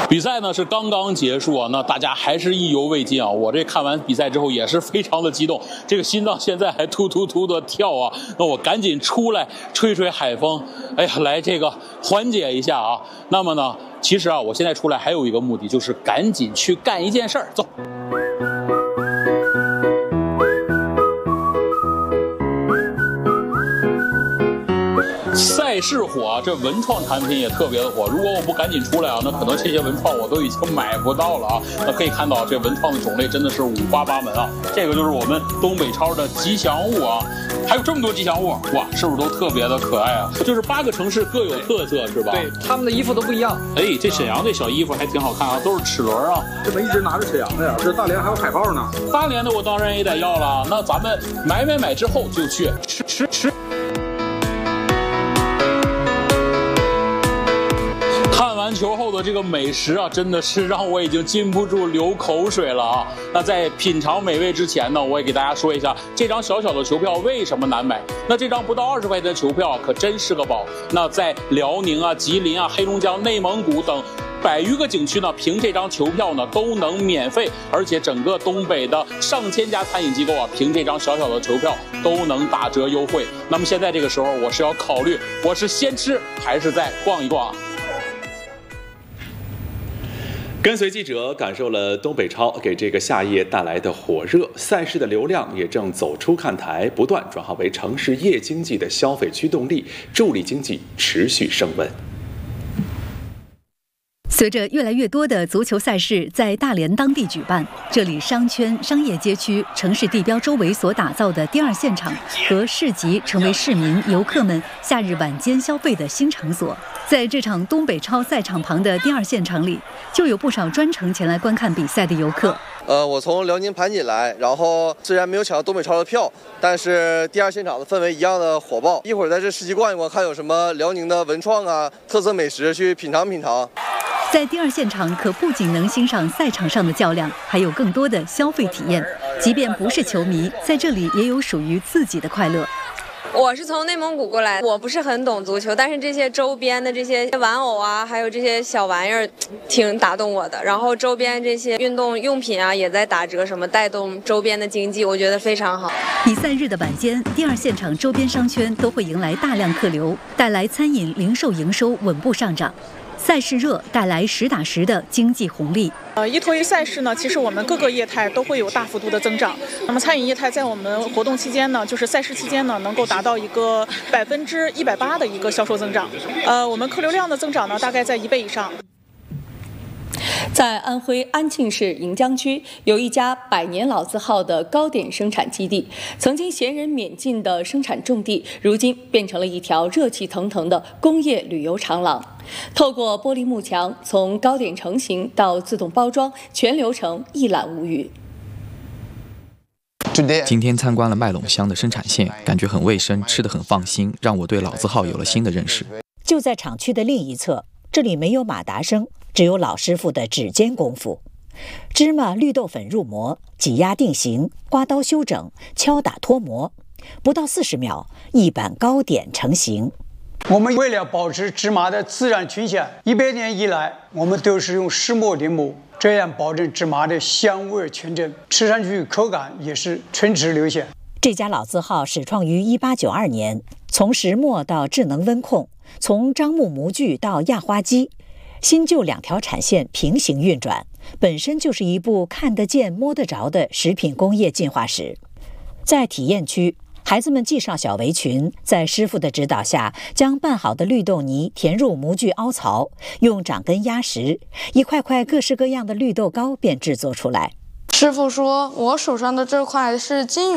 比赛呢是刚刚结束啊，那大家还是意犹未尽啊。我这看完比赛之后也是非常的激动，这个心脏现在还突突突的跳啊。那我赶紧出来吹吹海风，哎呀，来这个缓解一下啊。那么呢，其实啊，我现在出来还有一个目的，就是赶紧去干一件事儿，走。赛事火，这文创产品也特别的火。如果我不赶紧出来啊，那可能这些文创我都已经买不到了啊。那可以看到，这文创的种类真的是五花八门啊。这个就是我们东北超的吉祥物啊，还有这么多吉祥物，哇，是不是都特别的可爱啊？就是8个城市各有特色，是吧？ 对，他们的衣服都不一样。 哎，这沈阳这小衣服还挺好看啊，都是齿轮啊。 这么一直拿着沈阳的呀，这大连还有海报呢。 大连的我当然也得要了。那咱们买之后就去吃。看完球后的这个美食啊，真的是让我已经禁不住流口水了啊！那在品尝美味之前呢，我也给大家说一下，这张小小的球票为什么难买？那这张不到20块钱的球票可真是个宝。那在辽宁啊、吉林啊、黑龙江、内蒙古等100余个景区呢，凭这张球票呢都能免费，而且整个东北的上千家餐饮机构啊，凭这张小小的球票都能打折优惠。那么现在这个时候，我是要考虑，我是先吃还是再逛一逛啊？ 跟随记者感受了东北超给这个夏夜带来的火热，赛事的流量也正走出看台，不断转化为城市夜经济的消费驱动力，助力经济持续升温。 随着越来越多的足球赛事在大连当地举办，这里商圈、商业街区、城市地标周围所打造的第二现场和市集，成为市民、游客们夏日晚间消费的新场所。在这场东北超赛场旁的第二现场里，就有不少专程前来观看比赛的游客。 我从辽宁盘锦来，然后虽然没有抢到东北超的票，但是第二现场的氛围一样的火爆。一会儿在这市集逛一逛，看有什么辽宁的文创啊、特色美食，去品尝品尝。 在第二现场可不仅能欣赏赛场上的较量，还有更多的消费体验。即便不是球迷，在这里也有属于自己的快乐。 我是从内蒙古过来，我不是很懂足球，但是这些周边的这些玩偶啊，还有这些小玩意儿，挺打动我的。然后周边这些运动用品啊，也在打折，什么带动周边的经济，我觉得非常好。 比赛日的晚间，第二现场周边商圈都会迎来大量客流，带来餐饮、零售营收稳步上涨。赛事热带来实打实的经济红利。 依托于赛事呢，其实我们各个业态都会有大幅度的增长。那么餐饮业态在我们活动期间呢，就是赛事期间呢，能够达到一个180%的一个销售增长。我们客流量的增长呢，大概在1倍以上。 在安徽安庆市盈江区，有一家100年老字号的糕点生产基地。曾经闲人免进的生产重地，如今变成了一条热气腾腾的工业旅游长廊。透过玻璃幕墙，从糕点成型到自动包装，全流程一览无余。 今天参观了麦陇乡的生产线，感觉很卫生，吃得很放心，让我对老字号有了新的认识。 就在厂区的另一侧，这里没有马达声，只有老师傅的指尖功夫。芝麻、绿豆粉入模，挤压定型，刮刀修整，敲打脱模，不到40秒，一板糕点成型。 我们为了保持芝麻的自然群像，100年以来，我们都是用石磨临摹，这样保证芝麻的香味纯正，吃上去口感也是唇齿留香。 这家老字号始创于1892年，从石磨到智能温控，从樟木模具到压花机，新旧2条产线平行运转，本身就是一部看得见摸得着的食品工业进化史。在体验区，孩子们系上小围裙，在师傅的指导下，将拌好的绿豆泥填入模具凹槽，用掌根压实，一块块各式各样的绿豆糕便制作出来。 师傅说，我手上的这块是金